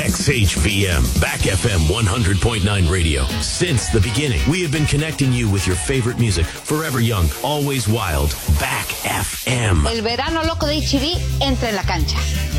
XHVM, Back FM 100.9 radio. Since the beginning, we have been connecting you with your favorite music. Forever young, always wild. Back FM. El verano loco de HB entra en la cancha.